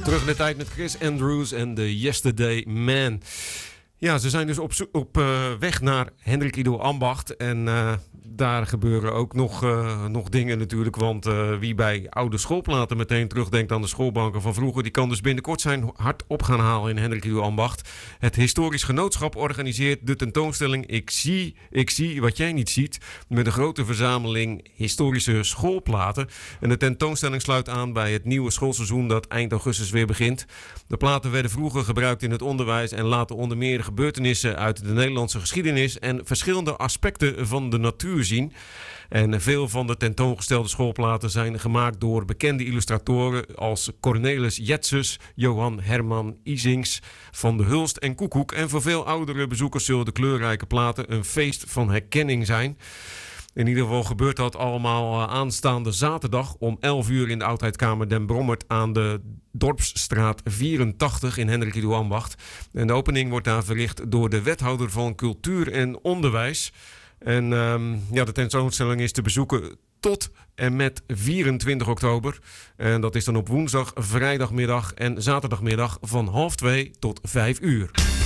Terug in de tijd met Chris Andrews en The Yesterday Man. Ja, ze zijn dus op weg naar Hendrik Ido Ambacht. En daar gebeuren ook nog dingen natuurlijk. Want wie bij oude schoolplaten meteen terugdenkt aan de schoolbanken van vroeger, die kan dus binnenkort zijn hart op gaan halen in Hendrik Ido Ambacht. Het Historisch Genootschap organiseert de tentoonstelling Ik zie wat jij niet ziet, met een grote verzameling historische schoolplaten. En de tentoonstelling sluit aan bij het nieuwe schoolseizoen dat eind augustus weer begint. De platen werden vroeger gebruikt in het onderwijs en laten onder meer gebeurtenissen uit de Nederlandse geschiedenis en verschillende aspecten van de natuur zien. En veel van de tentoongestelde schoolplaten zijn gemaakt door bekende illustratoren als Cornelis Jetsus, Johan Herman Isings, Van de Hulst en Koekoek. En voor veel oudere bezoekers zullen de kleurrijke platen een feest van herkenning zijn. In ieder geval gebeurt dat allemaal aanstaande zaterdag om 11 uur in de Oudheidkamer Den Brommert aan de Dorpsstraat 84 in Hendrik Ido Ambacht. En de opening wordt daar verricht door de wethouder van Cultuur en Onderwijs. En de tentoonstelling is te bezoeken tot en met 24 oktober. En dat is dan op woensdag, vrijdagmiddag en zaterdagmiddag van 12:30 tot 5 uur.